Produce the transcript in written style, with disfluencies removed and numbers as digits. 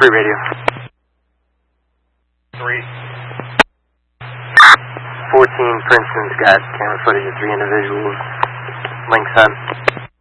Free radio. 14, Princeton's got camera footage of 3 individuals. Link sent.